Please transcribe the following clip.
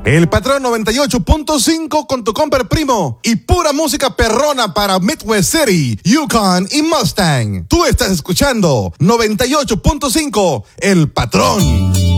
El Patrón 98.5 con tu compa primo y pura música perrona para Midwest City, Yukon y Mustang. Tú estás escuchando 98.5 El Patrón.